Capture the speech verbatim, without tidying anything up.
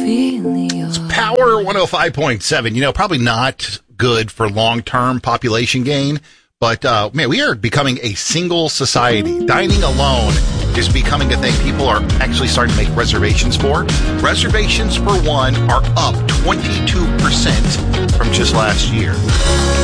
It's Power one oh five point seven. You know, probably not good for long-term population gain, but uh, man, we are becoming a single society. Dining alone is becoming a thing people are actually starting to make reservations for. Reservations for one are up twenty-two percent from just last year.